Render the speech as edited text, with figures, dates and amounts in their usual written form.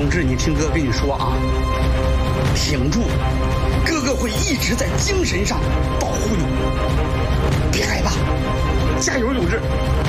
永志，你听哥跟你说啊，挺住，哥哥会一直在精神上保护你，别害怕，加油，永志。